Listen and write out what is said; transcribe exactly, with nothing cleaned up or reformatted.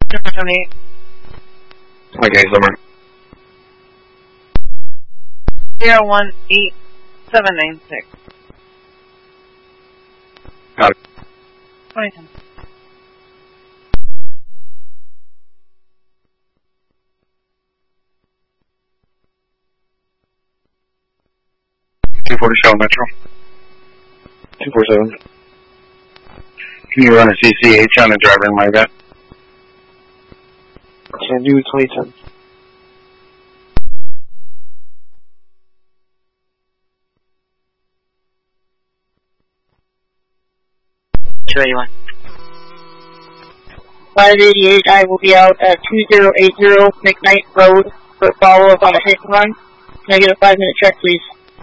twenty-eight. Okay, summer. Zero one eight seven nine six. Got it. Twenty ten. Two forty seven Metro. Two four seven. Can you run a C C H on a driver in my event? Can do twenty ten. two eighty-one. five eighty-eight, I will be out at two zero eight zero McKnight Road for follow-up on a hit and run. Can I get a five-minute check, please?